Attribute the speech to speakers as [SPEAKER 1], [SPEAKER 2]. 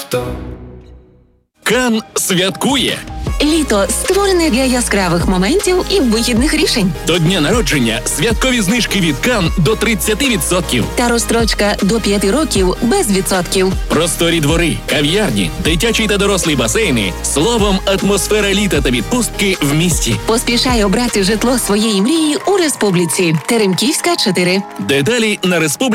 [SPEAKER 1] авто.
[SPEAKER 2] Кан святкує.
[SPEAKER 3] Літо створене для яскравих моментів і вихідних рішень.
[SPEAKER 2] До дня народження святкові знижки від Кан до 30%.
[SPEAKER 3] Та розстрочка до 5 років без відсотків.
[SPEAKER 2] Просторі двори, кав'ярні, дитячі та дорослі басейни. Словом, атмосфера літа та відпустки в місті.
[SPEAKER 3] Поспішай обрати житло своєї мрії у Республіці. Теремківська, 4.
[SPEAKER 2] Деталі на